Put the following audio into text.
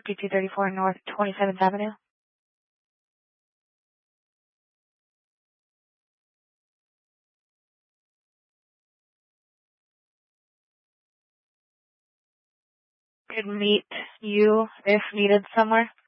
5234 North 27th Avenue. Could meet you if needed somewhere.